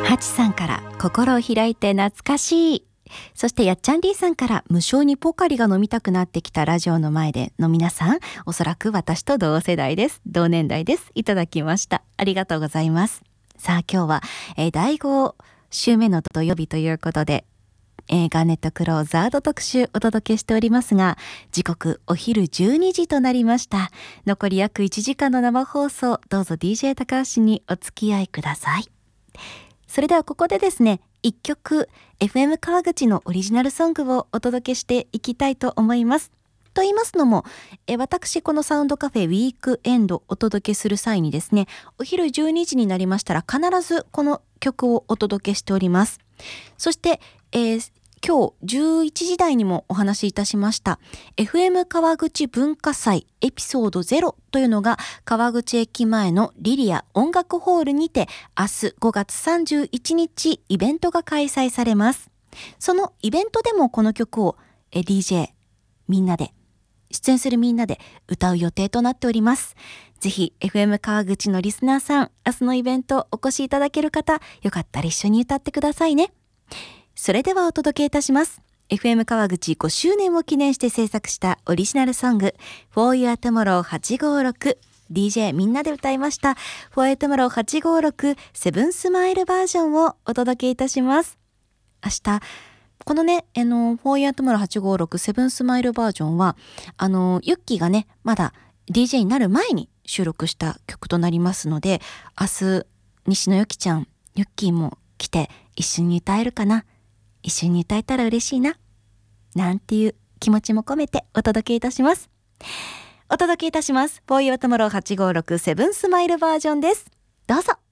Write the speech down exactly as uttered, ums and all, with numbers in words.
ハチさんから心を開いて懐かしい。そしてやっちゃん D さんから無性にポカリが飲みたくなってきたラジオの前での皆さん、おそらく私と同世代です。同年代です。いただきました。ありがとうございます。さあ今日は、えー、だいご週目の土曜日ということで、映画ネットクローザード特集お届けしておりますが、時刻お昼じゅうにじとなりました。残り約いちじかんの生放送、どうぞ ディージェー 高橋にお付き合いください。それではここでですね、いっきょく エフエム 川口のオリジナルソングをお届けしていきたいと思います。と言いますのも、え私このサウンドカフェウィークエンドお届けする際にですね、お昼じゅうにじになりましたら必ずこの曲をお届けしております。そして、えー今日じゅういちじ台にもお話しいたしました エフエム 川口文化祭エピソードゼロというのが川口駅前のリリア音楽ホールにて明日ごがつさんじゅういちにちイベントが開催されます。そのイベントでもこの曲をえ ディージェー みんなで出演するみんなで歌う予定となっております。ぜひ エフエム 川口のリスナーさん、明日のイベントお越しいただける方、よかったら一緒に歌ってくださいね。それではお届けいたします。エフエム 川口ごしゅうねんを記念して制作したオリジナルソング For Your Tomorrow はちごろく ディージェー みんなで歌いました For Your Tomorrow はちごろくセブンスマイルバージョンをお届けいたします。明日このね、あの For Your Tomorrow はちごろくセブンスマイルバージョンはあのユッキーがねまだ ディージェー になる前に収録した曲となりますので、明日西野ゆきちゃん、ユッキーも来て一緒に歌えるかな、一緒に歌えたら嬉しいななんていう気持ちも込めてお届けいたします。お届けいたします For Your Tomorrow はちごろくセブンスマイルバージョンです。どうぞ。